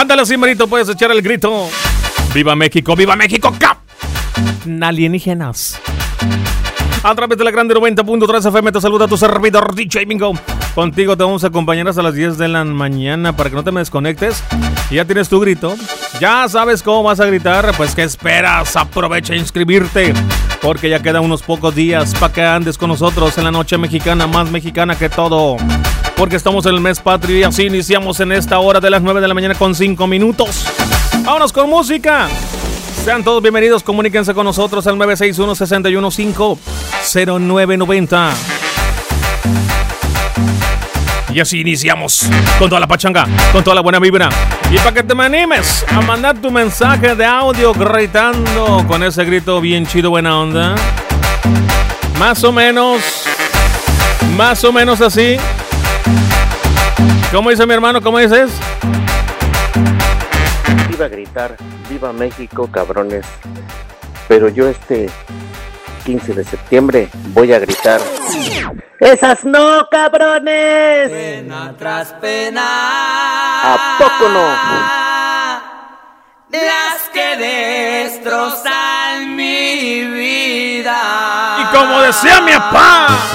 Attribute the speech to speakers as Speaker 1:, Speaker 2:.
Speaker 1: Ándale, así, Marito, puedes echar el grito. ¡Viva México! ¡Viva México! ¡Cap! Alienígenas. A través de la grande 90.3 FM te saluda tu servidor DJ Mingo. Contigo te vamos a acompañar hasta las 10 de la mañana para que no te me desconectes. Y ya tienes tu grito. Ya sabes cómo vas a gritar. Pues ¿qué esperas? Aprovecha a inscribirte, porque ya quedan unos pocos días para que andes con nosotros en la noche mexicana, más mexicana que todo. Porque estamos en el mes patrio y así iniciamos en esta hora de las 9 de la mañana con 5 minutos. ¡Vámonos con música! Sean todos bienvenidos, comuníquense con nosotros al 961-615-0990. Y así iniciamos con toda la pachanga, con toda la buena vibra. Y para que te me animes a mandar tu mensaje de audio gritando con ese grito bien chido, buena onda. Más o menos así. ¿Cómo dice mi hermano? ¿Cómo dices?
Speaker 2: Iba a gritar, viva México, cabrones. Pero yo este 15 de septiembre voy a gritar: ¡esas no, cabrones!
Speaker 3: Pena tras pena.
Speaker 2: ¿A poco no?
Speaker 3: Las que destrozan mi vida.
Speaker 1: Y como decía mi papá,